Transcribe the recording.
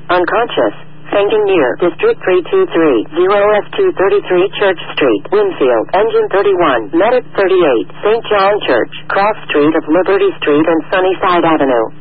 unconscious. Fainting near District 323, 0F233 Church Street, Winfield, Engine 31, Medic 38, St. John Church, Cross Street of Liberty Street and Sunnyside Avenue.